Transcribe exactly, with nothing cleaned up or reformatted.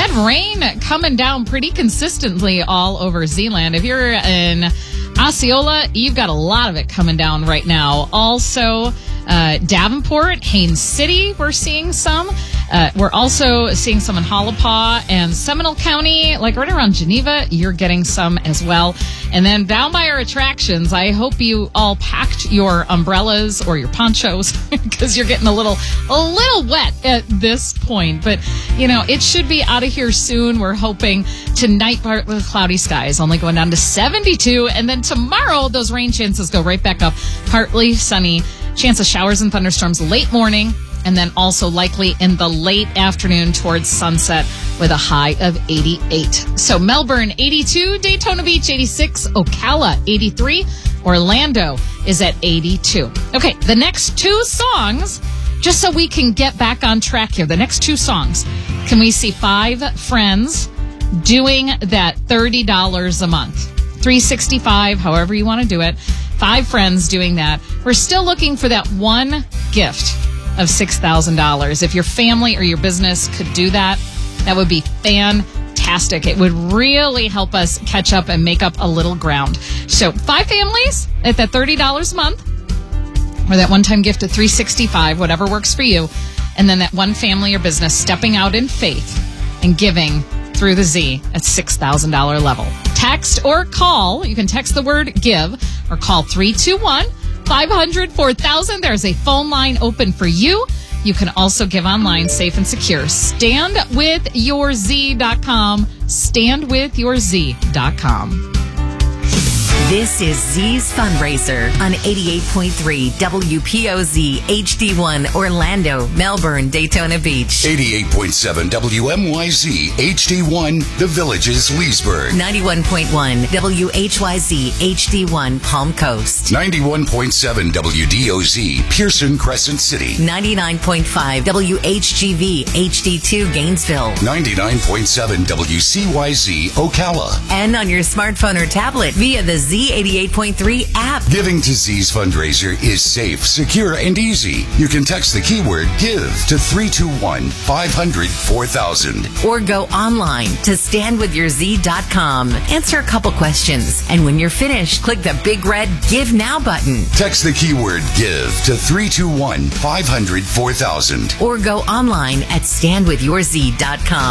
had rain coming down pretty consistently all over Zeeland. If you're in Osceola, you've got a lot of it coming down right now. Also, uh, Davenport, Haines City, we're seeing some. Uh, we're also seeing some in Halapaw and Seminole County, like right around Geneva. You're getting some as well. And then down by our attractions, I hope you all packed your umbrellas or your ponchos because you're getting a little, a little wet at this point. But, you know, it should be out of here soon. We're hoping tonight, partly cloudy skies, only going down to seventy-two. And then tomorrow, those rain chances go right back up. Partly sunny, chance of showers and thunderstorms late morning. And then also likely in the late afternoon towards sunset with a high of eighty-eight. So Melbourne, eighty-two, Daytona Beach, eighty-six, Ocala, eighty-three, Orlando is at eighty-two. Okay, the next two songs, just so we can get back on track here, the next two songs, can we see five friends doing that thirty dollars a month? three hundred sixty-five, however you want to do it. Five friends doing that. We're still looking for that one gift of six thousand dollars. If your family or your business could do that, that would be fantastic. It would really help us catch up and make up a little ground. So five families at that thirty dollars a month, or that one-time gift of three hundred sixty-five, whatever works for you, and then that one family or business stepping out in faith and giving through the Z at six thousand dollars level. Text or call. You can text the word give or call three two one, five hundred, four thousand. There's a phone line open for you. You can also give online, safe and secure. stand with your z dot com. stand with your z dot com. This is Z's Fundraiser on eighty-eight point three W P O Z H D one Orlando, Melbourne, Daytona Beach. eighty-eight point seven W M Y Z H D one The Villages, Leesburg. ninety-one point one W H Y Z H D one Palm Coast. ninety-one point seven W D O Z Pearson, Crescent City. ninety-nine point five W H G V H D two Gainesville. ninety-nine point seven W C Y Z Ocala. And on your smartphone or tablet via the Z eighty-eight point three app. Giving to Z's Fundraiser is safe, secure, and easy. You can text the keyword GIVE to three two one, five hundred, four thousand. Or go online to stand with your z dot com. Answer a couple questions. And when you're finished, click the big red Give Now button. Text the keyword GIVE to three two one, five hundred, four thousand. Or go online at stand with your z dot com.